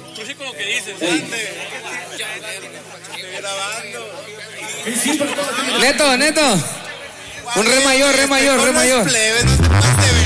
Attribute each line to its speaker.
Speaker 1: Tú sí con lo que dices.
Speaker 2: Neto. Un re mayor.
Speaker 1: Plebes, no te pases de